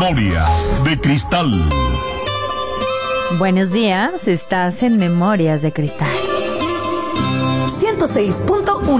Memorias de Cristal. Buenos días, estás en Memorias de Cristal. 106.1